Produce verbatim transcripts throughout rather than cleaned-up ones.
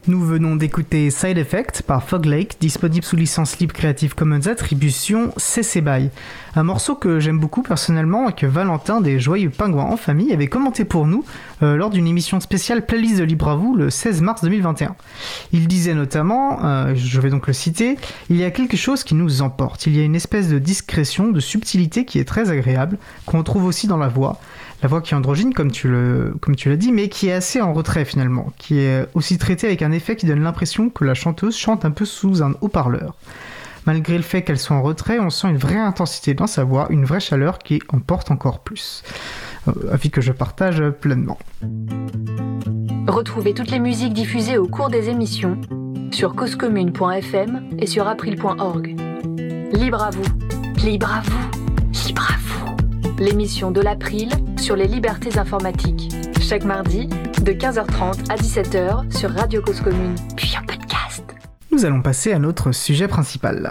Nous venons d'écouter Side Effect par Fog Lake, disponible sous licence libre Creative Commons Attribution C C B Y. Un morceau que j'aime beaucoup personnellement et que Valentin des Joyeux Pingouins en famille avait commenté pour nous euh, lors d'une émission spéciale Playlist de Libre à vous le seize mars deux mille vingt et un. Il disait notamment, euh, je vais donc le citer, « Il y a quelque chose qui nous emporte, il y a une espèce de discrétion, de subtilité qui est très agréable, qu'on retrouve aussi dans la voix. La voix qui est androgyne, comme tu, le, comme tu l'as dit, mais qui est assez en retrait finalement, qui est aussi traitée avec un effet qui donne l'impression que la chanteuse chante un peu sous un haut-parleur. Malgré le fait qu'elle soit en retrait, on sent une vraie intensité dans sa voix, une vraie chaleur qui emporte encore plus. Euh, avis que je partage pleinement. Retrouvez toutes les musiques diffusées au cours des émissions sur causecommune point f m et sur april point org. Libre à vous, libre à vous, libre à vous. L'émission de l'April sur les libertés informatiques. Chaque mardi, de quinze heures trente à dix-sept heures sur Radio Cause Commune, puis en podcast. Nous allons passer à notre sujet principal.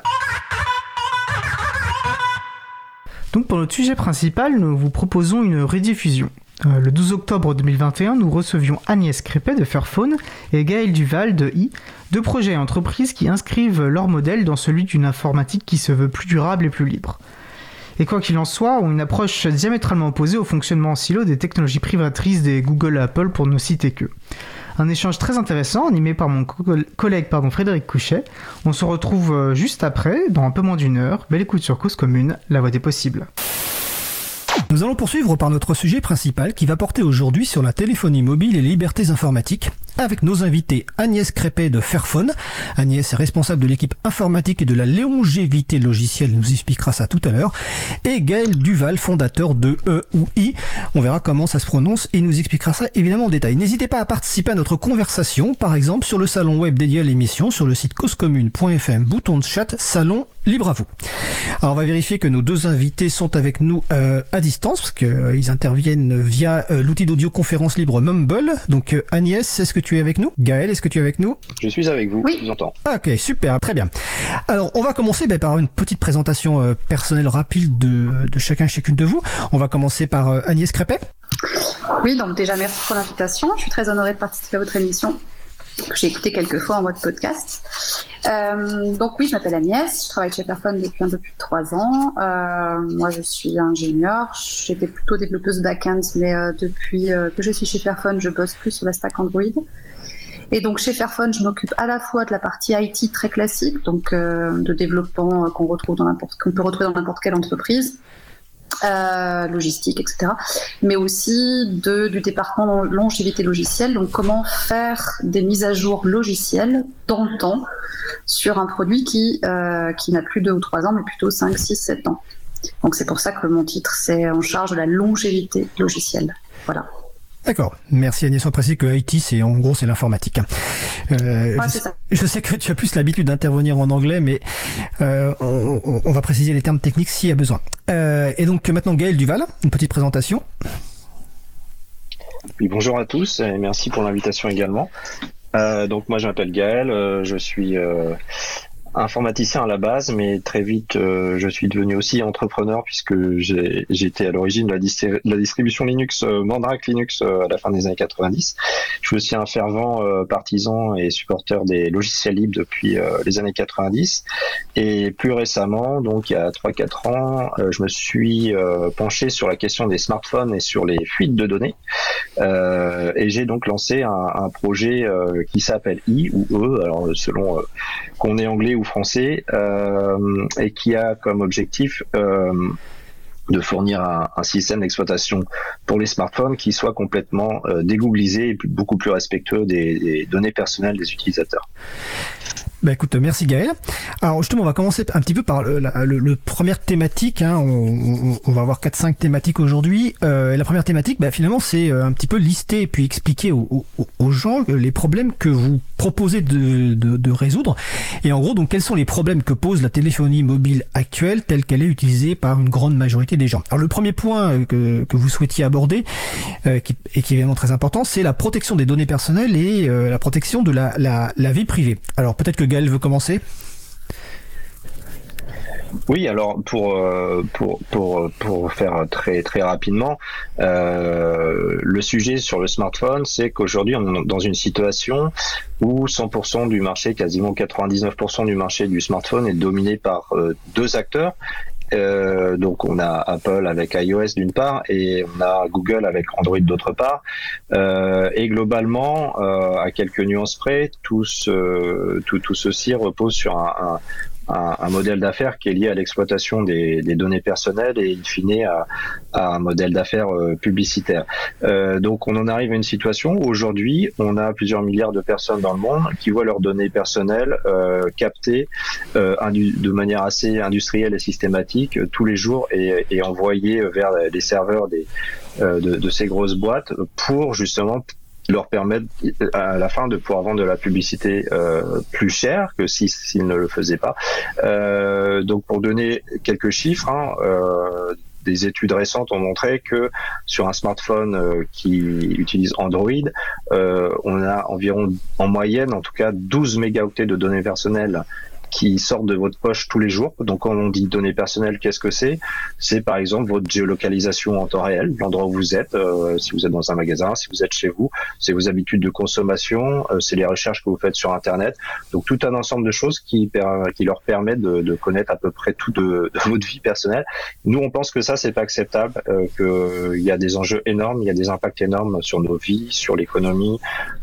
Donc pour notre sujet principal, nous vous proposons une rediffusion. Euh, le douze octobre deux mille vingt et un, nous recevions Agnès Crépet de Fairphone et Gaël Duval de I, deux projets et entreprises qui inscrivent leur modèle dans celui d'une informatique qui se veut plus durable et plus libre. Et quoi qu'il en soit, ont une approche diamétralement opposée au fonctionnement en silo des technologies privatrices des Google et Apple pour ne citer que. Un échange très intéressant animé par mon co- collègue pardon, Frédéric Couchet. On se retrouve juste après, dans un peu moins d'une heure. Belle écoute sur Cause Commune, la voix des possibles. Nous allons poursuivre par notre sujet principal qui va porter aujourd'hui sur la téléphonie mobile et les libertés informatiques avec nos invités Agnès Crépet de Fairphone. Agnès est responsable de l'équipe informatique et de la longévité logicielle, elle nous expliquera ça tout à l'heure, et Gaël Duval, fondateur de E ou I. On verra comment ça se prononce et il nous expliquera ça évidemment en détail. N'hésitez pas à participer à notre conversation, par exemple sur le salon web dédié à l'émission, sur le site causecommune point f m, bouton de chat, salon libre à vous. Alors on va vérifier que nos deux invités sont avec nous euh, à distance, parce qu'ils euh, interviennent via euh, l'outil d'audioconférence libre Mumble. Donc euh, Agnès, est-ce que tu es avec nous? Gaël, est-ce que tu es avec nous? Je suis avec vous, oui. Je vous entends. Ok, super, très bien. Alors on va commencer bah, par une petite présentation euh, personnelle rapide de, de chacun et chacune de vous. On va commencer par euh, Agnès Crépet. Oui, donc déjà merci pour l'invitation. Je suis très honorée de participer à votre émission, que j'ai écouté quelques fois en mode podcast. Euh, donc oui, je m'appelle Agnès, je travaille chez Fairphone depuis un peu plus de trois ans. Euh, moi, je suis ingénieure, j'étais plutôt développeuse back-end, mais euh, depuis euh, que je suis chez Fairphone, je bosse plus sur la stack Android. Et donc chez Fairphone, je m'occupe à la fois de la partie I T très classique, donc euh, de développement euh, qu'on retrouve dans n'importe, qu'on peut retrouver dans n'importe quelle entreprise, Euh, logistique, et cetera. Mais aussi de, du département longévité logicielle, donc comment faire des mises à jour logicielles dans le temps sur un produit qui, euh, qui n'a plus deux ou trois ans, mais plutôt cinq, six, sept ans. Donc c'est pour ça que mon titre, c'est en charge de la longévité logicielle. Voilà. D'accord, merci Agnès. On précise que I T, c'est en gros c'est l'informatique. Euh, ouais, je, c'est ça. je sais que tu as plus l'habitude d'intervenir en anglais, mais euh, on, on va préciser les termes techniques s'il y a besoin. Euh, et donc maintenant Gaël Duval, une petite présentation. Oui, bonjour à tous et merci pour l'invitation également. Euh, donc moi je m'appelle Gaël, euh, je suis euh, informaticien à la base, mais très vite euh, je suis devenu aussi entrepreneur puisque j'ai j'étais à l'origine de la, distri- la distribution Linux, euh, Mandrake Linux euh, à la fin des années quatre-vingt-dix. Je suis aussi un fervent euh, partisan et supporter des logiciels libres depuis euh, les années quatre-vingt-dix. Et plus récemment, donc il y a trois quatre ans, euh, je me suis euh, penché sur la question des smartphones et sur les fuites de données. Euh, et j'ai donc lancé un, un projet euh, qui s'appelle I ou E, alors selon euh, qu'on est anglais ou français, euh, et qui a comme objectif euh, de fournir un, un système d'exploitation pour les smartphones qui soit complètement euh, dégooglisé et beaucoup plus respectueux des, des données personnelles des utilisateurs. Bah écoute, merci Gaël. Alors justement, on va commencer un petit peu par le, la le, le première thématique. Hein. On, on, on va avoir quatre cinq thématiques aujourd'hui. Euh, et la première thématique, bah, finalement, c'est un petit peu lister et puis expliquer aux, aux, aux gens les problèmes que vous proposez de, de, de résoudre. Et en gros, donc, quels sont les problèmes que pose la téléphonie mobile actuelle telle qu'elle est utilisée par une grande majorité des gens. Alors le premier point que, que vous souhaitiez aborder, euh, qui, et qui est évidemment très important, c'est la protection des données personnelles et euh, la protection de la, la, la vie privée. Alors peut-être que Gaël veut commencer. Oui, alors pour euh, pour pour pour faire très très rapidement, euh, le sujet sur le smartphone, c'est qu'aujourd'hui on est dans une situation où cent pour cent du marché, quasiment quatre-vingt-dix-neuf pour cent du marché du smartphone est dominé par euh, deux acteurs. Euh, donc on a Apple avec iOS d'une part et on a Google avec Android d'autre part. Euh, et globalement, euh, à quelques nuances près, tout ce, tout, tout ceci repose sur un, un Un, un modèle d'affaires qui est lié à l'exploitation des, des données personnelles et in fine à, à un modèle d'affaires euh, publicitaire. Euh, donc on en arrive à une situation où aujourd'hui on a plusieurs milliards de personnes dans le monde qui voient leurs données personnelles euh, captées euh, de manière assez industrielle et systématique euh, tous les jours et, et envoyées vers les serveurs des, euh, de, de ces grosses boîtes pour justement leur permettre à la fin de pouvoir vendre de la publicité euh, plus chère que si s'ils ne le faisaient pas. Euh, donc pour donner quelques chiffres, hein, euh, des études récentes ont montré que sur un smartphone euh, qui utilise Android, euh, on a environ en moyenne en tout cas douze mégaoctets de données personnelles qui sortent de votre poche tous les jours. Donc quand on dit données personnelles, qu'est-ce que c'est ? C'est par exemple votre géolocalisation en temps réel, l'endroit où vous êtes, euh, si vous êtes dans un magasin, si vous êtes chez vous, c'est vos habitudes de consommation, euh, c'est les recherches que vous faites sur Internet. Donc tout un ensemble de choses qui, qui leur permettent de, de connaître à peu près tout de, de votre vie personnelle. Nous, on pense que ça, c'est pas acceptable, euh, qu'il y a des enjeux énormes, il y a des impacts énormes sur nos vies, sur l'économie,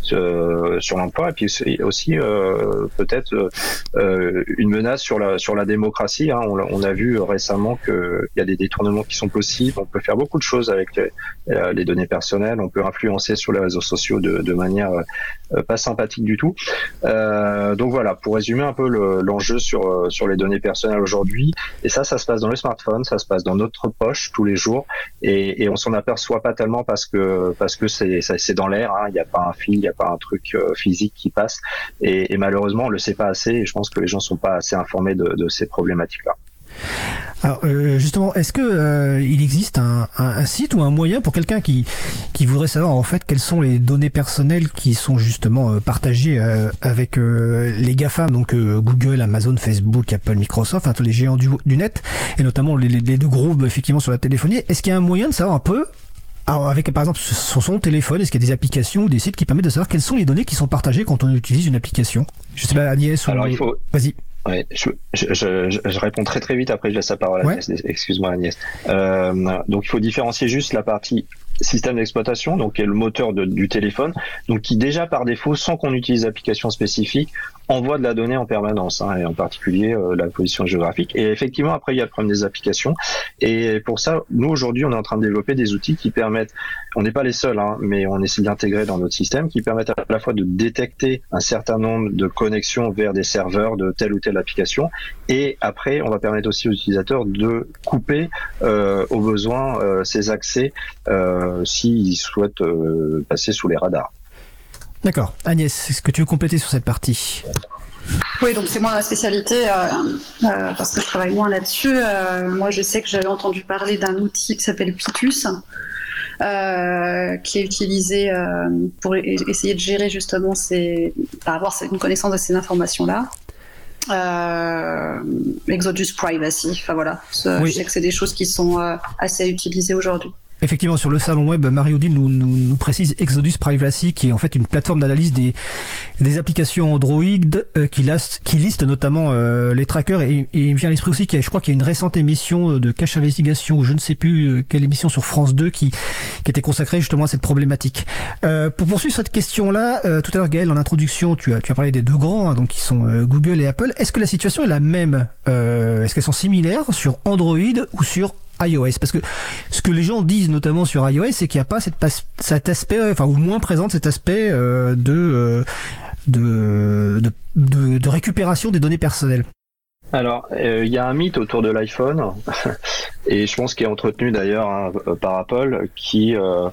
euh, sur l'emploi, et puis aussi euh, peut-être euh, une menace sur la sur la démocratie. Hein. On, on a vu récemment qu'il y a des détournements qui sont possibles. On peut faire beaucoup de choses avec les, euh, les données personnelles. On peut influencer sur les réseaux sociaux de, de manière euh, pas sympathique du tout. Euh, donc voilà, pour résumer un peu le, l'enjeu sur sur les données personnelles aujourd'hui. Et ça, ça se passe dans le smartphone, ça se passe dans notre poche tous les jours, et, et on s'en aperçoit pas tellement parce que parce que c'est c'est dans l'air. Hein. Il n'y a pas un fil, il n'y a pas un truc euh, physique qui passe. Et, et malheureusement, on le sait pas assez. Et je pense que les gens sont pas assez informés de, de ces problématiques-là. Alors euh, justement, est-ce que euh, il existe un, un, un site ou un moyen pour quelqu'un qui qui voudrait savoir en fait quelles sont les données personnelles qui sont justement euh, partagées euh, avec euh, les GAFAM, donc euh, Google, Amazon, Facebook, Apple, Microsoft, enfin tous les géants du, du net, et notamment les, les deux gros effectivement sur la téléphonie. Est-ce qu'il y a un moyen de savoir un peu, alors avec par exemple sur son téléphone, est-ce qu'il y a des applications ou des sites qui permettent de savoir quelles sont les données qui sont partagées quand on utilise une application ? Je sais pas, Agnès. Alors ou... il faut. Vas-y. Ouais, je, je, je, je réponds très très vite, après je laisse la parole à Agnès. Ouais. Excuse-moi Agnès. Euh, donc il faut différencier juste la partie système d'exploitation, donc qui est le moteur de, du téléphone, donc qui déjà par défaut, sans qu'on utilise d'application spécifique, envoie de la donnée en permanence, hein, et en particulier euh, la position géographique. Et effectivement, après il y a le problème des applications. Et pour ça, nous aujourd'hui, on est en train de développer des outils qui permettent, on n'est pas les seuls, hein, mais on essaie d'intégrer dans notre système, qui permettent à la fois de détecter un certain nombre de connexions vers des serveurs de telle ou telle application, et après, on va permettre aussi aux utilisateurs de couper euh, au besoin euh, ces accès euh, s'ils souhaitent euh, passer sous les radars. D'accord. Agnès, est-ce que tu veux compléter sur cette partie ? Oui, donc c'est moi la spécialité, euh, euh, parce que je travaille moins là-dessus. Euh, moi, je sais que j'avais entendu parler d'un outil qui s'appelle Pitus, euh, qui est utilisé euh, pour essayer de gérer justement ces, avoir une connaissance de ces informations-là. Euh, Exodus Privacy, enfin voilà. Oui. Je sais que c'est des choses qui sont euh, assez utilisées aujourd'hui. Effectivement, sur le salon web, Marie-Odile nous, nous, nous précise Exodus Privacy, qui est en fait une plateforme d'analyse des, des applications Android euh, qui, liste, qui liste notamment euh, les trackers. Et, et il me vient à l'esprit aussi qu'il y a, je crois qu'il y a une récente émission de Cache Investigation, ou je ne sais plus euh, quelle émission sur France deux, qui, qui était consacrée justement à cette problématique. Euh, pour poursuivre cette question-là, euh, tout à l'heure Gaël, en introduction, tu as, tu as parlé des deux grands, hein, donc qui sont euh, Google et Apple. Est-ce que la situation est la même euh, Est-ce qu'elles sont similaires sur Android ou sur iOS? Parce que ce que les gens disent notamment sur iOS, c'est qu'il n'y a pas cette, cet aspect, enfin ou moins présente cet aspect euh, de, euh, de, de, de, de récupération des données personnelles. Alors, il euh, y a un mythe autour de l'iPhone, et je pense qu'il est entretenu d'ailleurs hein, par Apple, qui, euh,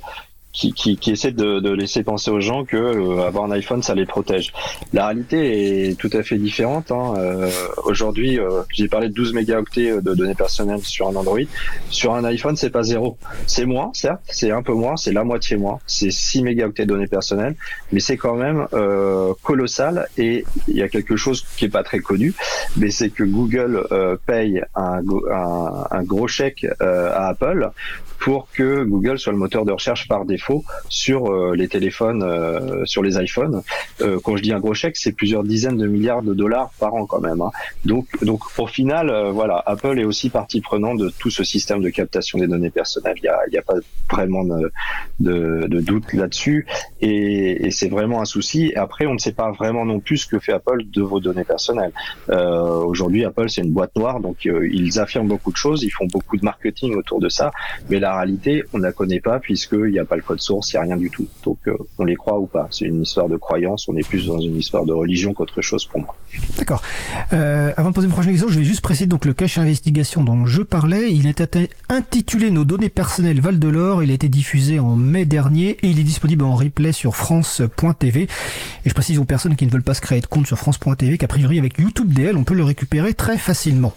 qui, qui, qui essaient de, de laisser penser aux gens que euh, avoir un iPhone, ça les protège. La réalité est tout à fait différente. Hein. Euh, aujourd'hui, euh, j'ai parlé de douze mégaoctets de données personnelles sur un Android. Sur un iPhone, c'est pas zéro. C'est moins, certes, c'est un peu moins, c'est la moitié moins. C'est six mégaoctets de données personnelles, mais c'est quand même euh, colossal. Et il y a quelque chose qui est pas très connu, mais c'est que Google euh, paye un, un, un gros chèque euh, à Apple pour que Google soit le moteur de recherche par défaut sur euh, les téléphones, euh, sur les iPhones. Euh, quand je dis un gros chèque, c'est plusieurs dizaines de milliards de dollars par an quand même. Hein. Donc, donc au final, euh, voilà, Apple est aussi partie prenante de tout ce système de captation des données personnelles. Il y a, il y a pas vraiment de, de, de doute là-dessus, et, et c'est vraiment un souci. Et après, on ne sait pas vraiment non plus ce que fait Apple de vos données personnelles. Euh, aujourd'hui, Apple, c'est une boîte noire, donc euh, ils affirment beaucoup de choses, ils font beaucoup de marketing autour de ça, mais la réalité, on ne la connaît pas puisqu'il n'y a pas le code source, il n'y a rien du tout. Donc, euh, on les croit ou pas. C'est une histoire de croyance, on est plus dans une histoire de religion qu'autre chose pour moi. D'accord. Euh, avant de poser une prochaine question, je vais juste préciser donc le cache investigation dont je parlais. Il était intitulé Nos données personnelles valent de l'or. Il a été diffusé en mai dernier et il est disponible en replay sur France point T V. Et je précise aux personnes qui ne veulent pas se créer de compte sur France point T V qu'a priori avec YouTube D L, on peut le récupérer très facilement.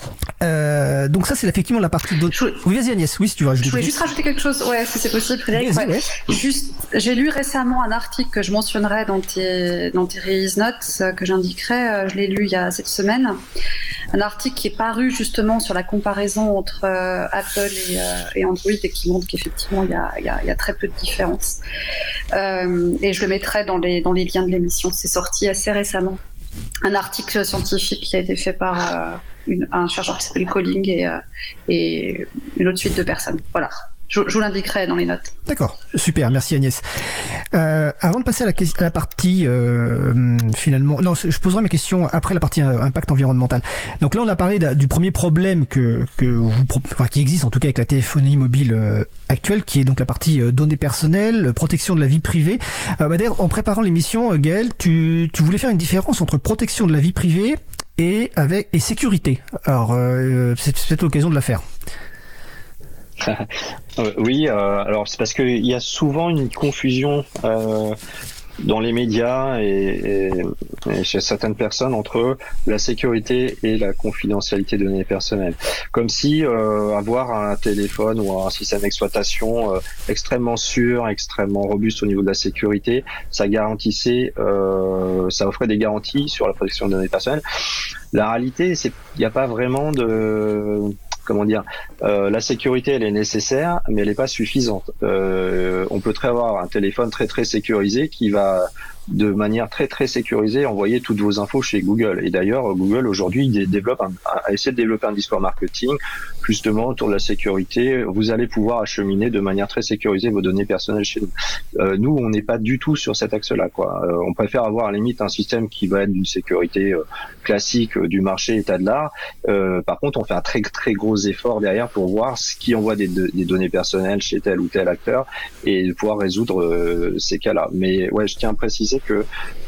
Euh, donc ça c'est effectivement la partie d'autres. Je... Oui, vas-y Agnès, oui si tu veux rajouter. Je voulais juste rajouter quelque chose, ouais, si c'est possible, Frédéric. Ouais. Ouais. Juste, j'ai lu récemment un article que je mentionnerai dans tes, dans tes release notes, que j'indiquerai, je l'ai lu il y a cette semaine. Un article qui est paru justement sur la comparaison entre euh, Apple et, euh, et Android et qui montre qu'effectivement il y a, il y a, il y a très peu de différence. Euh, et je le mettrai dans les, dans les liens de l'émission. C'est sorti assez récemment. Un article scientifique qui a été fait par euh, une, un chercheur qui s'appelle Colling et, euh, et une autre suite de personnes. Voilà. Je, je vous l'indiquerai dans les notes. D'accord, super, merci Agnès. Euh, avant de passer à la, à la partie euh, finalement, non, je poserai mes questions après la partie euh, impact environnemental. Donc là, on a parlé du premier problème que que vous, enfin, qui existe en tout cas avec la téléphonie mobile euh, actuelle, qui est donc la partie euh, données personnelles, protection de la vie privée. Euh, bah, d'ailleurs, en préparant l'émission, euh, Gaël, tu tu voulais faire une différence entre protection de la vie privée et avec et sécurité. Alors, euh, c'est, c'est peut-être l'occasion de la faire. euh, oui, euh, alors c'est parce qu'il y a souvent une confusion euh, dans les médias et, et, et chez certaines personnes entre la sécurité et la confidentialité de données personnelles. Comme si euh, avoir un téléphone ou un système d'exploitation euh, extrêmement sûr, extrêmement robuste au niveau de la sécurité, ça garantissait, euh, ça offrait des garanties sur la protection de données personnelles. La réalité, c'est qu'il n'y a pas vraiment de... Comment dire, euh, la sécurité elle est nécessaire, mais elle n'est pas suffisante. Euh, on peut très avoir un téléphone très très sécurisé qui va de manière très très sécurisée envoyer toutes vos infos chez Google. Et d'ailleurs, Google aujourd'hui développe un, a essayé de développer un discours marketing justement autour de la sécurité. Vous allez pouvoir acheminer de manière très sécurisée vos données personnelles chez nous. Euh, nous, on n'est pas du tout sur cet axe-là, quoi. Euh, on préfère avoir à la limite un système qui va être d'une sécurité euh, classique euh, du marché état de l'art. Euh, par contre, on fait un très très gros effort derrière pour voir ce qui envoie des, de, des données personnelles chez tel ou tel acteur et pouvoir résoudre euh, ces cas-là. Mais ouais, je tiens à préciser que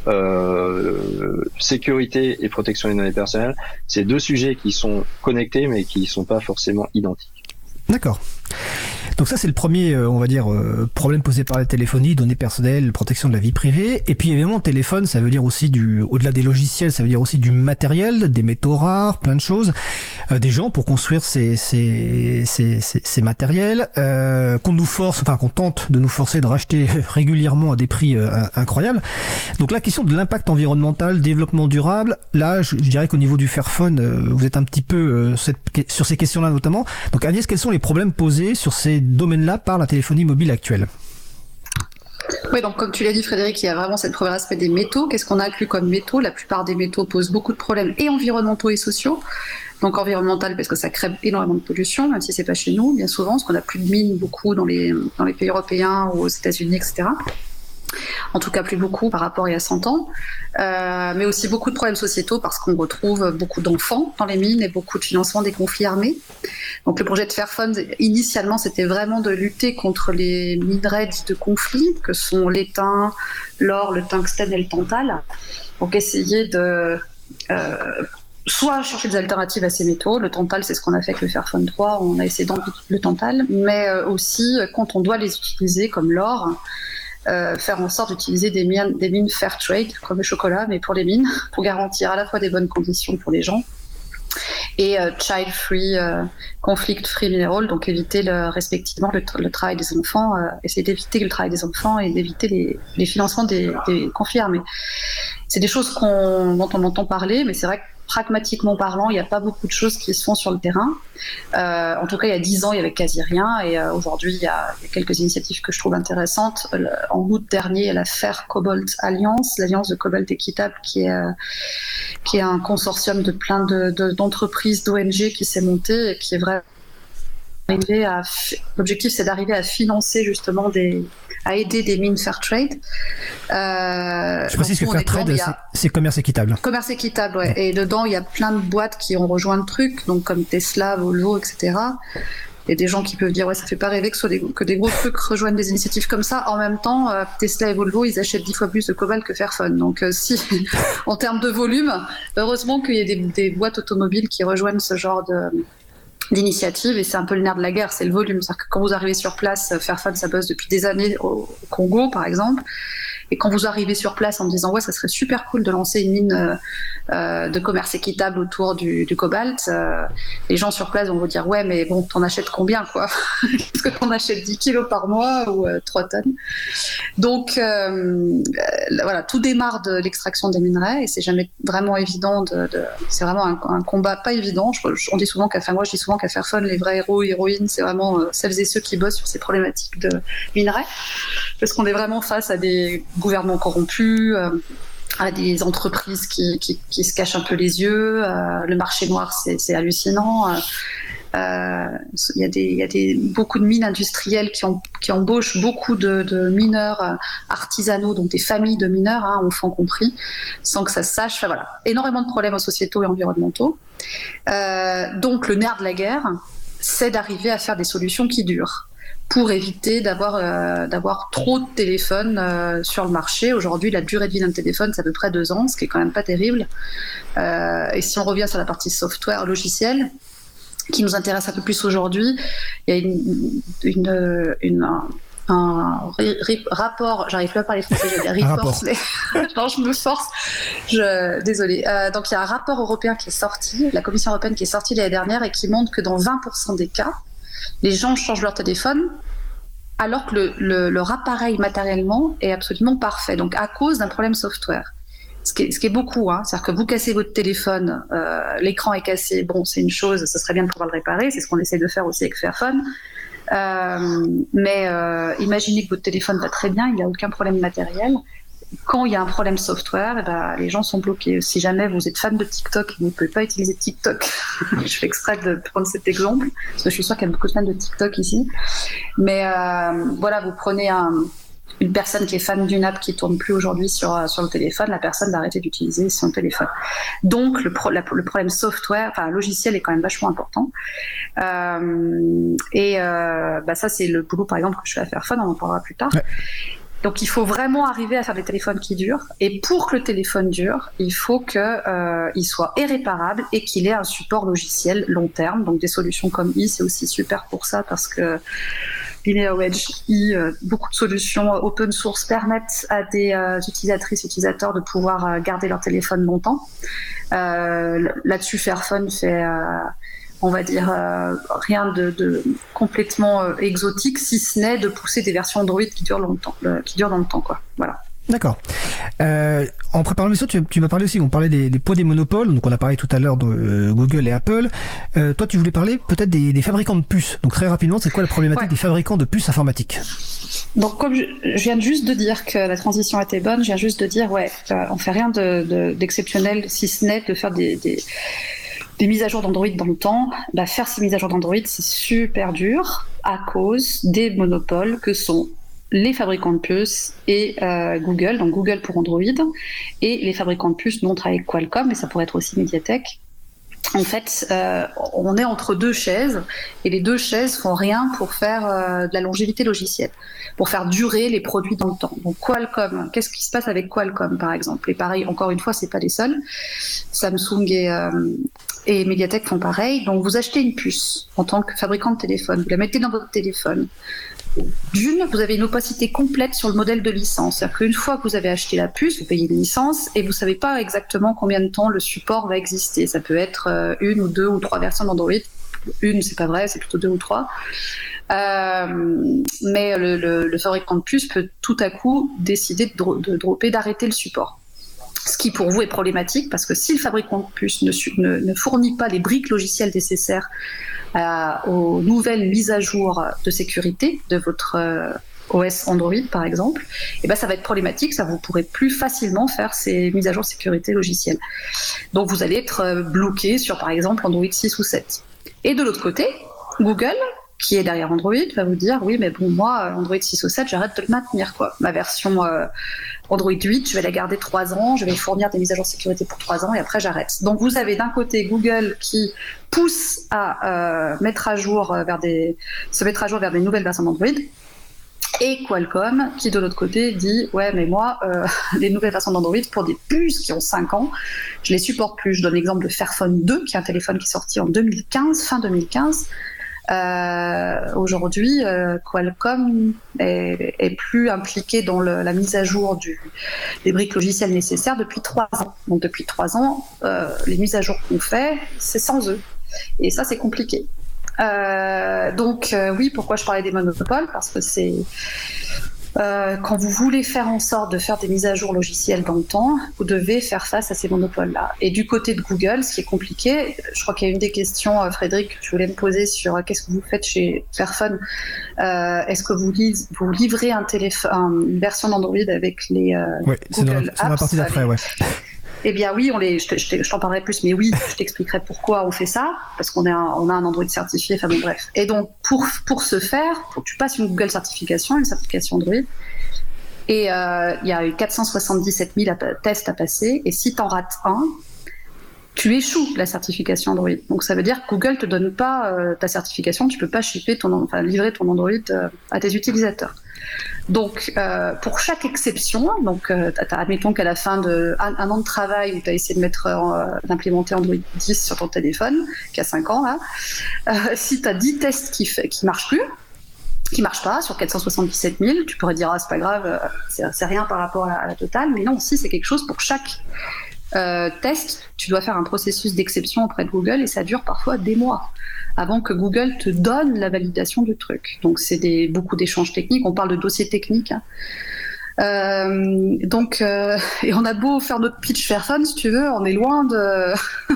euh, sécurité et protection des données personnelles, c'est deux sujets qui sont connectés mais qui ne sont pas forcément identiques. D'accord. Donc ça c'est le premier, euh, on va dire, euh, problème posé par la téléphonie, données personnelles, protection de la vie privée. Et puis évidemment, téléphone, ça veut dire aussi du, au-delà des logiciels, ça veut dire aussi du matériel, des métaux rares, plein de choses, euh, des gens pour construire ces ces ces ces, ces matériels, euh, qu'on nous force, enfin qu'on tente de nous forcer de racheter régulièrement à des prix euh, incroyables. Donc la question de l'impact environnemental, développement durable, là, je, je dirais qu'au niveau du Fairphone, euh, vous êtes un petit peu euh, cette, sur ces questions-là notamment. Donc Agnès, quels sont les problèmes posés sur ces domaine-là par la téléphonie mobile actuelle? Oui, donc comme tu l'as dit Frédéric, il y a vraiment cette premier aspect des métaux. Qu'est-ce qu'on inclut comme métaux? La plupart des métaux posent beaucoup de problèmes et environnementaux et sociaux. Donc environnemental parce que ça crée énormément de pollution, même si c'est pas chez nous, bien souvent, parce qu'on n'a plus de mines beaucoup dans les, dans les pays européens ou aux États-Unis, et cetera. En tout cas plus beaucoup par rapport à il y a cent ans, euh, mais aussi beaucoup de problèmes sociétaux parce qu'on retrouve beaucoup d'enfants dans les mines et beaucoup de financement des conflits armés. Donc le projet de Fairphone, initialement, c'était vraiment de lutter contre les minerais dits de conflit, que sont l'étain, l'or, le tungstène et le tantal. Donc essayer de... Euh, soit chercher des alternatives à ces métaux. Le tantal, c'est ce qu'on a fait avec le Fairphone trois, on a essayé d'enlever le tantal, mais euh, aussi quand on doit les utiliser comme l'or, euh, faire en sorte d'utiliser des mines, des mines fair trade, comme le chocolat, mais pour les mines, pour garantir à la fois des bonnes conditions pour les gens, et euh, child-free, euh, conflict-free mineral, donc éviter le, respectivement le, le travail des enfants, euh, essayer d'éviter le travail des enfants et d'éviter les, les financements des, des conflits armés. C'est des choses qu'on, dont on entend parler, mais c'est vrai que pragmatiquement parlant, il n'y a pas beaucoup de choses qui se font sur le terrain. Euh, en tout cas, il y a dix ans, il y avait quasi rien, et euh, aujourd'hui, il y, a, il y a quelques initiatives que je trouve intéressantes. Le, en août dernier, il y a la Fair Cobalt Alliance, l'alliance de cobalt équitable, qui est, euh, qui est un consortium de plein de, de, d'entreprises, d'O N G qui s'est monté et qui est vraiment arrivé à. L'objectif, c'est d'arriver à financer justement des. à aider des mines fair trade. Euh, Je précise que fair trade, a... c'est, c'est commerce équitable. Commerce équitable, ouais. Et dedans, il y a plein de boîtes qui ont rejoint le truc, donc comme Tesla, Volvo, et cetera. Il y a des gens qui peuvent dire, ouais, ça fait pas rêver que, soit des, que des gros trucs rejoignent des initiatives comme ça. En même temps, euh, Tesla et Volvo, ils achètent dix fois plus de cobalt que Fairphone. Donc, euh, si, en termes de volume, heureusement qu'il y a des, des boîtes automobiles qui rejoignent ce genre de d'initiative, et c'est un peu le nerf de la guerre, c'est le volume. C'est-à-dire que quand vous arrivez sur place, Fairphone, ça bosse depuis des années au Congo, par exemple, et quand vous arrivez sur place en me disant, ouais, ça serait super cool de lancer une mine euh, euh, de commerce équitable autour du, du cobalt, euh, les gens sur place vont vous dire, ouais, mais bon, t'en achètes combien, quoi? Est-ce que t'en achètes dix kilos par mois ou euh, trois tonnes? Donc, euh, euh, voilà, tout démarre de l'extraction des minerais, et c'est jamais vraiment évident de, de c'est vraiment un, un combat pas évident. Je, je, on dit souvent qu'à, enfin, moi, je dis souvent qu'à Fairphone, les vrais héros, héroïnes, c'est vraiment euh, celles et ceux qui bossent sur ces problématiques de minerais, parce qu'on est vraiment face à des gouvernements corrompus, euh, à des entreprises qui, qui, qui se cachent un peu les yeux. Euh, le marché noir, c'est, c'est hallucinant. Euh, euh, il y a, des, il y a des, beaucoup de mines industrielles qui, ont, qui embauchent beaucoup de, de mineurs artisanaux, donc des familles de mineurs, hein, enfants compris, sans que ça se sache. Enfin, voilà, énormément de problèmes sociétaux et environnementaux. Euh, donc le nerf de la guerre, c'est d'arriver à faire des solutions qui durent, pour éviter d'avoir, euh, d'avoir trop de téléphones euh, sur le marché. Aujourd'hui, la durée de vie d'un téléphone, c'est à peu près deux ans, ce qui est quand même pas terrible. Euh, et si on revient sur la partie software, logiciel, qui nous intéresse un peu plus aujourd'hui, il y a une, une, une, un, un ri, rapport, j'arrive plus à parler français, je vais dire report, mais non, je me force, je, désolée. Euh, donc il y a un rapport européen qui est sorti, la Commission européenne qui est sortie l'année dernière, et qui montre que dans vingt pour cent des cas, les gens changent leur téléphone alors que le, le, leur appareil matériellement est absolument parfait, donc à cause d'un problème software. Ce qui est, ce qui est beaucoup, hein. C'est-à-dire que vous cassez votre téléphone, euh, l'écran est cassé, bon, c'est une chose, ça serait bien de pouvoir le réparer, c'est ce qu'on essaie de faire aussi avec Fairphone. Euh, mais euh, imaginez que votre téléphone va très bien, il n'y a aucun problème matériel. Quand il y a un problème software, eh ben, les gens sont bloqués. Si jamais vous êtes fan de TikTok et vous ne pouvez pas utiliser TikTok, je fais exprès de prendre cet exemple, parce que je suis sûre qu'il y a beaucoup de fans de TikTok ici. Mais euh, voilà, vous prenez un, une personne qui est fan d'une app qui ne tourne plus aujourd'hui sur, sur le téléphone, la personne va arrêter d'utiliser son téléphone. Donc le, pro, la, le problème software, enfin logiciel est quand même vachement important. Euh, et euh, bah, ça, c'est le boulot, par exemple, que je fais à Fairphone, on en parlera plus tard. Ouais. Donc il faut vraiment arriver à faire des téléphones qui durent, et pour que le téléphone dure, il faut qu'il euh, soit irréparable et qu'il ait un support logiciel long terme. Donc des solutions comme i, c'est aussi super pour ça, parce que LineaRedge i, euh, beaucoup de solutions open source permettent à des euh, utilisatrices, utilisateurs de pouvoir euh, garder leur téléphone longtemps. Euh, là-dessus, Fairphone fait... Euh, on va dire euh, rien de, de complètement euh, exotique, si ce n'est de pousser des versions Android qui durent longtemps, euh, qui durent dans le temps, quoi. Voilà. D'accord. Euh, en préparant l'émission, tu, tu m'as parlé aussi, on parlait des, des poids des monopoles, donc on a parlé tout à l'heure de euh, Google et Apple. Euh, toi, tu voulais parler peut-être des, des fabricants de puces. Donc très rapidement, c'est quoi la problématique ouais. des fabricants de puces informatiques? Donc comme je, je viens juste de dire que la transition était bonne, je viens juste de dire, ouais, euh, on fait rien de, de, d'exceptionnel, si ce n'est de faire des... des des mises à jour d'Android dans le temps. Bah, faire ces mises à jour d'Android, c'est super dur à cause des monopoles que sont les fabricants de puces et euh, Google, donc Google pour Android, et les fabricants de puces, nous on travaille avec Qualcomm, mais ça pourrait être aussi Mediatek, en fait, euh, on est entre deux chaises et les deux chaises font rien pour faire euh, de la longévité logicielle, pour faire durer les produits dans le temps. Donc Qualcomm, qu'est-ce qui se passe avec Qualcomm par exemple? Et pareil, encore une fois, c'est pas les seuls. Samsung et, euh, et Mediatek font pareil. Donc vous achetez une puce en tant que fabricant de téléphone, vous la mettez dans votre téléphone. D'une, vous avez une opacité complète sur le modèle de licence. C'est-à-dire qu'une fois que vous avez acheté la puce, vous payez une licence et vous ne savez pas exactement combien de temps le support va exister. Ça peut être une ou deux ou trois versions d'Android. Une, c'est pas vrai, c'est plutôt deux ou trois. Euh, mais le, le, le fabricant de puce peut tout à coup décider de, dro- de dropper, d'arrêter le support. Ce qui pour vous est problématique parce que si le fabricant de puce ne, ne, ne fournit pas les briques logicielles nécessaires euh, aux nouvelles mises à jour de sécurité de votre euh, O S Android par exemple, et ben ça va être problématique, ça vous pourrez plus facilement faire ces mises à jour de sécurité logicielle. Donc vous allez être bloqué sur par exemple Android six ou sept. Et de l'autre côté, Google, qui est derrière Android, va vous dire oui mais bon moi Android six ou sept j'arrête de le maintenir quoi. Ma version euh, Android huit je vais la garder trois ans, je vais fournir des mises à jour de sécurité pour trois ans et après j'arrête. Donc vous avez d'un côté Google qui pousse à euh, mettre à jour vers des se mettre à jour vers des nouvelles versions d'Android et Qualcomm qui de l'autre côté dit ouais mais moi euh, les nouvelles versions d'Android pour des puces qui ont cinq ans je les supporte plus. Je donne l'exemple de Fairphone deux qui est un téléphone qui est sorti en deux mille quinze, fin deux mille quinze. Euh, aujourd'hui, euh, Qualcomm est, est plus impliqué dans le, la mise à jour du, des briques logicielles nécessaires depuis trois ans. Donc depuis trois ans, euh, les mises à jour qu'on fait, c'est sans eux. Et ça, c'est compliqué. Euh, donc euh, oui, pourquoi je parlais des monopoles? Parce que c'est euh, quand vous voulez faire en sorte de faire des mises à jour logicielles dans le temps, vous devez faire face à ces monopoles-là. Et du côté de Google, ce qui est compliqué, je crois qu'il y a une des questions, Frédéric, que tu voulais me poser sur euh, qu'est-ce que vous faites chez Fairphone. Euh, est-ce que vous, li- vous livrez un téléphone, une version d'Android avec les euh, Oui, c'est dans, Google c'est dans la Apps, partie d'après, ouais. Eh bien oui, on les, je, je, je t'en parlerai plus, mais oui, je t'expliquerai pourquoi on fait ça, parce qu'on est un, on a un Android certifié, enfin bon bref. Et donc pour, pour ce faire, faut que tu passes une Google certification, une certification Android, et euh, il y a eu quatre cent soixante-dix-sept mille tests à passer, et si tu en rates un, tu échoues la certification Android. Donc ça veut dire que Google te donne pas euh, ta certification, tu peux pas shipper ton, enfin livrer ton Android euh, à tes utilisateurs. Donc, euh, pour chaque exception, donc, euh, admettons qu'à la fin d'un un, un an de travail où tu as essayé de mettre, euh, d'implémenter Android dix sur ton téléphone, qui a cinq ans, là, euh, si tu as dix tests qui, fait, qui marchent plus, qui marchent pas sur quatre cent soixante-dix-sept mille, tu pourrais dire, ah, c'est pas grave, euh, c'est, c'est rien par rapport à la, à la totale, mais non, si, c'est quelque chose pour chaque euh, test, tu dois faire un processus d'exception auprès de Google et ça dure parfois des mois avant que Google te donne la validation du truc. Donc c'est des, beaucoup d'échanges techniques, on parle de dossiers techniques. Hein. Euh, donc, euh, et on a beau faire notre pitch Fairphone, si tu veux, on est loin de...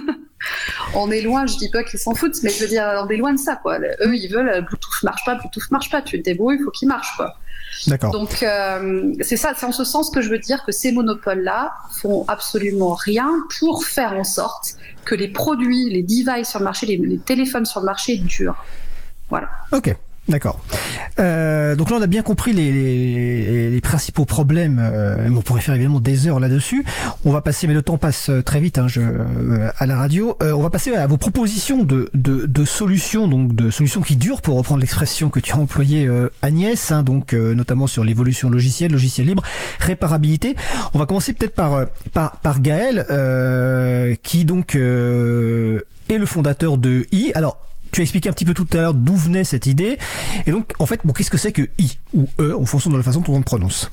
on est loin, je dis pas qu'ils s'en foutent, mais je veux dire, on est loin de ça, quoi. Eux, ils veulent, Bluetooth marche pas, Bluetooth marche pas, tu te débrouilles, il faut qu'il marche, quoi. D'accord. Donc, euh, c'est ça, c'est en ce sens que je veux dire que ces monopoles-là font absolument rien pour faire en sorte que les produits, les devices sur le marché, les, les téléphones sur le marché durent. Voilà. Ok. D'accord. Euh, donc là, on a bien compris les, les, les principaux problèmes. Euh, on pourrait faire évidemment des heures là-dessus. On va passer, mais le temps passe très vite hein, je, euh, à la radio. Euh, on va passer à vos propositions de, de, de solutions, donc de solutions qui durent, pour reprendre l'expression que tu as employée, euh, Agnès, hein, donc euh, notamment sur l'évolution logicielle, logiciel libre, réparabilité. On va commencer peut-être par par, par Gaël, euh, qui donc euh, est le fondateur de I. Alors, tu as expliqué un petit peu tout à l'heure d'où venait cette idée. Et donc, en fait, bon, qu'est-ce que c'est que I ou E en fonction de la façon dont on le prononce?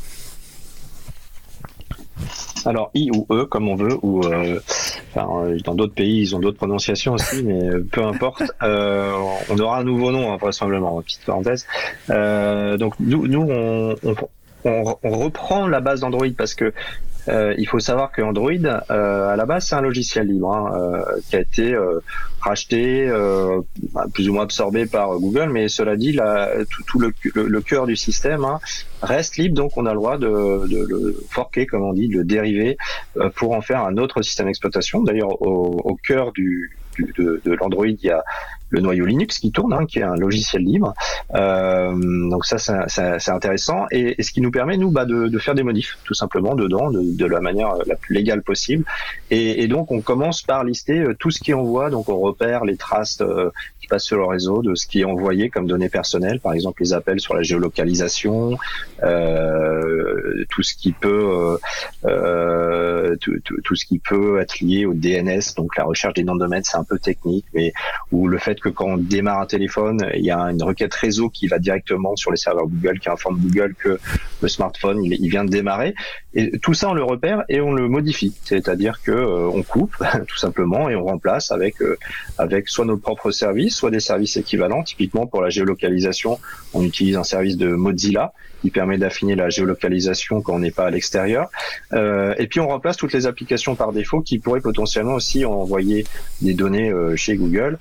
Alors, I ou E, comme on veut, ou euh, enfin, dans d'autres pays, ils ont d'autres prononciations aussi, mais peu importe. Euh, on aura un nouveau nom, hein, vraisemblablement, petite parenthèse. Euh, donc, nous, nous on, on, on, on reprend la base d'Android parce que Euh, il faut savoir que Android, euh, à la base, c'est un logiciel libre hein, euh, qui a été euh, racheté, euh, plus ou moins absorbé par Google. Mais cela dit, la, tout, tout le, le, le cœur du système hein, reste libre, donc on a le droit de, de le forquer, comme on dit, de le dériver euh, pour en faire un autre système d'exploitation. D'ailleurs, au, au cœur du de, de l'Android, il y a le noyau Linux qui tourne, hein, qui est un logiciel libre. Euh, donc ça, c'est, c'est, c'est intéressant. Et, et ce qui nous permet, nous, bah, de, de faire des modifs, tout simplement, dedans, de, de la manière la plus légale possible. Et, et donc, on commence par lister tout ce qui envoie. Donc, on repère les traces euh, qui passent sur le réseau de ce qui est envoyé comme données personnelles, par exemple les appels sur la géolocalisation, euh, tout ce qui peut, euh, euh, tout, tout, tout ce qui peut être lié au D N S. Donc, la recherche des noms de domaine, c'est un peu technique, mais ou le fait que quand on démarre un téléphone, il y a une requête réseau qui va directement sur les serveurs Google, qui informe Google que le smartphone il, il vient de démarrer. Et tout ça, on le repère et on le modifie. C'est-à-dire que euh, on coupe tout simplement et on remplace avec euh, avec soit nos propres services, soit des services équivalents. Typiquement pour la géolocalisation, on utilise un service de Mozilla qui permet d'affiner la géolocalisation quand on n'est pas à l'extérieur. Euh, et puis on remplace toutes les applications par défaut qui pourraient potentiellement aussi envoyer des données euh, chez Google.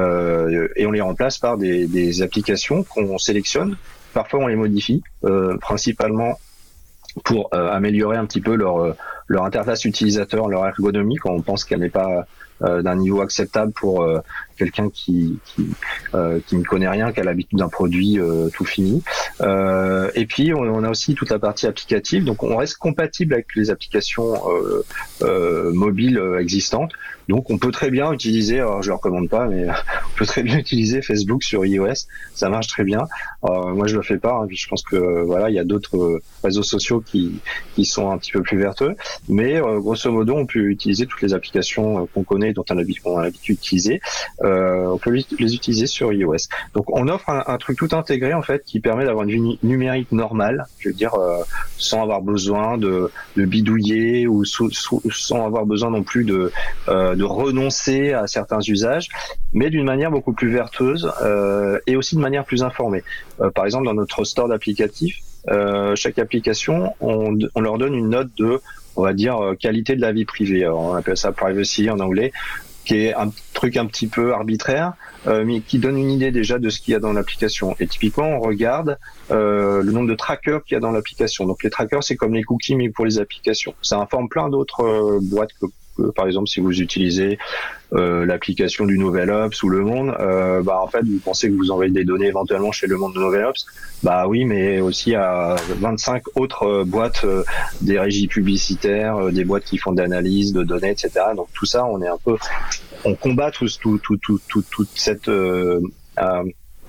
Euh, et on les remplace par des, des applications qu'on sélectionne. Parfois, on les modifie, euh, principalement pour euh, améliorer un petit peu leur leur interface utilisateur, leur ergonomie, quand on pense qu'elle n'est pas euh, d'un niveau acceptable pour euh, quelqu'un qui qui, euh, qui ne connaît rien, qui a l'habitude d'un produit euh, tout fini. Euh, et puis on, on a aussi toute la partie applicative, donc on reste compatible avec les applications euh, euh, mobiles existantes. Donc on peut très bien utiliser, alors je le recommande pas, mais on peut très bien utiliser Facebook sur iOS, ça marche très bien. Euh, moi je le fais pas, hein, puis je pense que voilà, il y a d'autres réseaux sociaux qui qui sont un petit peu plus vertueux, mais euh, grosso modo on peut utiliser toutes les applications qu'on connaît, dont on a l'habitude d'utiliser, euh, on peut les utiliser sur iOS. Donc on offre un, un truc tout intégré en fait qui permet d'avoir une vie numérique normale, je veux dire euh, sans avoir besoin de, de bidouiller ou sous, sous, sans avoir besoin non plus de euh, de renoncer à certains usages, mais d'une manière beaucoup plus vertueuse euh, et aussi de manière plus informée. Euh, par exemple, dans notre store d'applicatifs, euh, chaque application, on, on leur donne une note de, on va dire, qualité de la vie privée. Alors, on appelle ça privacy en anglais, qui est un truc un petit peu arbitraire, euh, mais qui donne une idée déjà de ce qu'il y a dans l'application. Et typiquement, on regarde euh, le nombre de trackers qu'il y a dans l'application. Donc les trackers, c'est comme les cookies, mais pour les applications. Ça informe plein d'autres euh, boîtes que par exemple, si vous utilisez euh, l'application du Nouvel Obs ou Le Monde, euh, bah en fait, vous pensez que vous envoyez des données éventuellement chez Le Monde de Nouvel Obs, bah oui, mais aussi à vingt-cinq autres euh, boîtes, euh, des régies publicitaires, euh, des boîtes qui font de l'analyse de données, et cetera. Donc tout ça, on est un peu, on combat tout, tout, tout, tout, tout toute cette euh, euh,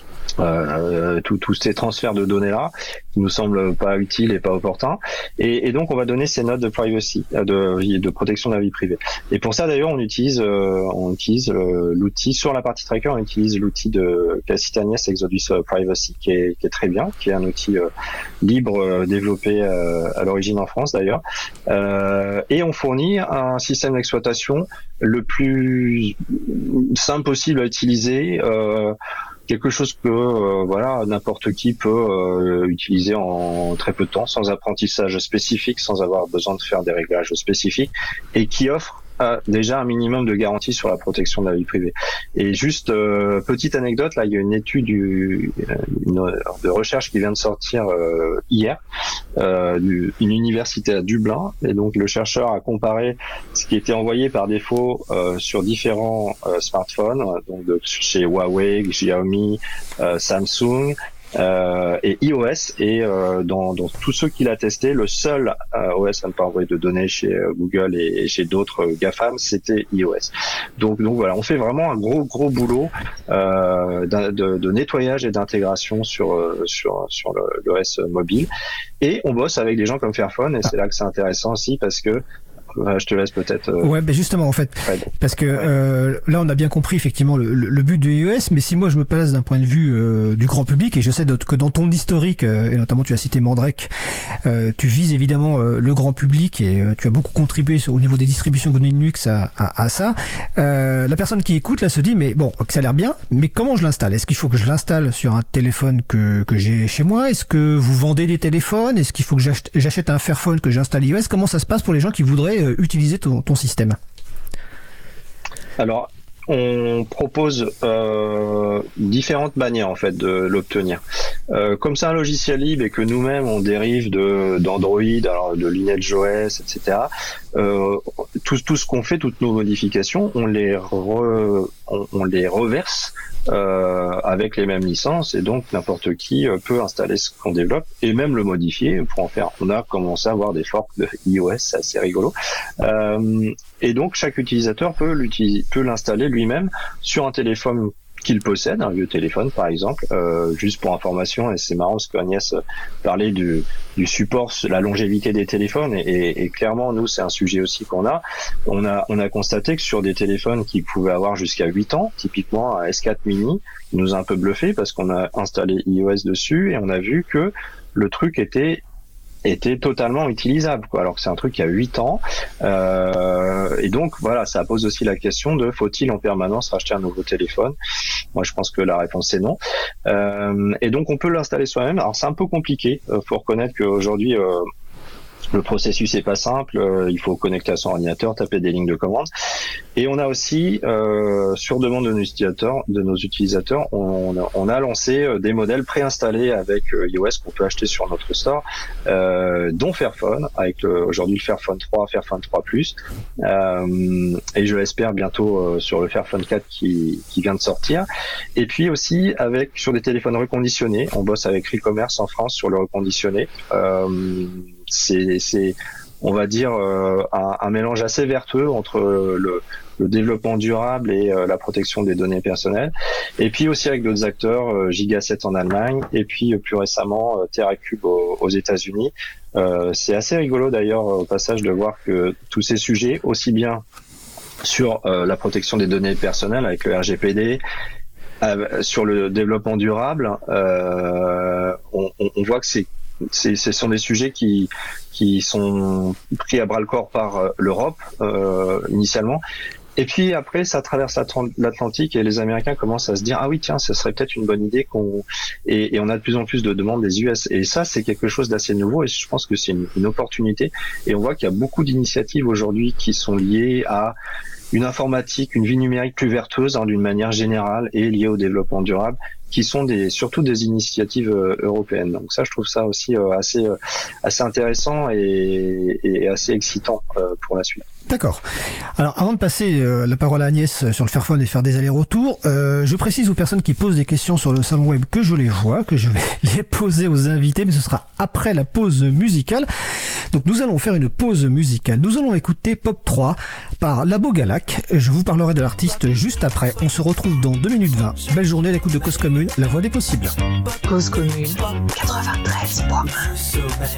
Euh, tous tous ces transferts de données là qui nous semblent pas utiles et pas opportuns, et, et donc on va donner ces notes de privacy, de, de protection de la vie privée. Et pour ça d'ailleurs on utilise euh, on utilise euh, l'outil sur la partie tracker, on utilise l'outil de qu'a cité Agnès, Exodus Privacy, qui est, qui est très bien, qui est un outil euh, libre euh, développé euh, à l'origine en France d'ailleurs, euh, et on fournit un système d'exploitation le plus simple possible à utiliser. Euh, Quelque chose que euh, voilà n'importe qui peut euh, utiliser en très peu de temps, sans apprentissage spécifique, sans avoir besoin de faire des réglages spécifiques, et qui offre euh, déjà un minimum de garantie sur la protection de la vie privée. Et juste euh, petite anecdote, là il y a une étude du, une, de recherche qui vient de sortir euh, hier, euh, du, une université à Dublin, et donc le chercheur a comparé ce qui était envoyé par défaut euh, sur différents euh, smartphones, donc de, chez Huawei, Xiaomi, euh, Samsung, Euh, et iOS, et euh, dans, dans tous ceux qu'il a testé, le seul euh, O S à ne pas envoyer de données chez euh, Google et, et chez d'autres euh, GAFAM, c'était iOS. Donc, donc voilà, on fait vraiment un gros gros boulot euh, de, de nettoyage et d'intégration sur euh, sur sur l'O S mobile, et on bosse avec des gens comme Fairphone, et c'est là que c'est intéressant aussi parce que je te laisse peut-être. Euh... Ouais, ben justement en fait, ouais, bon. parce que ouais. euh, là on a bien compris effectivement le, le, le but de iOS, mais si moi je me place d'un point de vue euh, du grand public, et je sais que dans ton historique euh, et notamment tu as cité Mandrake, euh, tu vises évidemment euh, le grand public, et euh, tu as beaucoup contribué au niveau des distributions Linux à, à, à ça. Euh, la personne qui écoute là se dit mais bon, ça a l'air bien, mais comment je l'installe? Est-ce qu'il faut que je l'installe sur un téléphone que que j'ai chez moi? Est-ce que vous vendez des téléphones? Est-ce qu'il faut que j'achète, j'achète un Fairphone, que j'installe iOS? Comment ça se passe pour les gens qui voudraient utiliser ton, ton système? Alors, on propose euh, différentes manières en fait de l'obtenir. Euh, comme c'est un logiciel libre et que nous-mêmes on dérive de d'Android, alors de LineageOS, et cetera. Euh, tout tout ce qu'on fait, toutes nos modifications, on les re, on, on les reverse euh, avec les mêmes licences, et donc n'importe qui peut installer ce qu'on développe et même le modifier pour en faire. On a commencé à avoir des forks de iOS, c'est assez rigolo. Euh, et donc chaque utilisateur peut l'utiliser, peut l'installer lui-même sur un téléphone qu'il possède, un vieux téléphone par exemple, euh, juste pour information, et c'est marrant parce qu'Agnès parlait du, du support, la longévité des téléphones, et, et, et clairement nous c'est un sujet aussi qu'on a. On a on a constaté que sur des téléphones qui pouvaient avoir jusqu'à huit ans, typiquement un S quatre mini, il nous a un peu bluffé parce qu'on a installé iOS dessus et on a vu que le truc était était totalement utilisable, quoi, alors que c'est un truc qui a huit ans, euh, et donc voilà, ça pose aussi la question de faut-il en permanence racheter un nouveau téléphone? Moi je pense que la réponse est non, euh, et donc on peut l'installer soi-même. Alors c'est un peu compliqué, euh, faut reconnaître qu'aujourd'hui euh, le processus est pas simple, euh, il faut connecter à son ordinateur, taper des lignes de commande, et on a aussi, euh, sur demande de nos utilisateurs, de nos utilisateurs, on, on a lancé des modèles préinstallés avec iOS qu'on peut acheter sur notre store, euh, dont Fairphone, avec le, aujourd'hui le Fairphone trois, Fairphone trois plus, euh, et je l'espère bientôt euh, sur le Fairphone quatre qui, qui vient de sortir, et puis aussi avec sur des téléphones reconditionnés. On bosse avec Recommerce en France sur le reconditionné. Euh, c'est, c'est, on va dire, euh, un, un mélange assez vertueux entre le, le développement durable et euh, la protection des données personnelles. Et puis aussi avec d'autres acteurs, euh, Gigaset en Allemagne, et puis euh, plus récemment euh, TerraCube aux, aux États-Unis. Euh, c'est assez rigolo d'ailleurs au passage de voir que tous ces sujets, aussi bien sur euh, la protection des données personnelles avec le R G P D, euh, sur le développement durable, euh, on, on, on voit que c'est C'est, ce sont des sujets qui qui sont pris à bras le corps par euh, l'Europe euh, initialement, et puis après ça traverse l'Atlantique et les Américains commencent à se dire ah oui tiens, ça serait peut-être une bonne idée qu'on et, et on a de plus en plus de demandes des U S, et ça c'est quelque chose d'assez nouveau, et je pense que c'est une, une opportunité, et on voit qu'il y a beaucoup d'initiatives aujourd'hui qui sont liées à une informatique, une vie numérique plus vertueuse hein, d'une manière générale et liée au développement durable, qui sont des, surtout des initiatives euh, européennes. Donc ça, je trouve ça aussi euh, assez, euh, assez intéressant et, et assez excitant euh, pour la suite. D'accord. Alors, avant de passer euh, la parole à Agnès sur le Fairphone et faire des allers-retours, euh, je précise aux personnes qui posent des questions sur le salon web que je les vois, que je vais les poser aux invités, mais ce sera après la pause musicale. Donc, nous allons faire une pause musicale. Nous allons écouter Pop trois par Labo Galac. Je vous parlerai de l'artiste juste après. On se retrouve dans deux minutes vingt. Belle journée à l'écoute de Cause Commune, la voix des possibles. Cause Commune quatre-vingt-treize point un.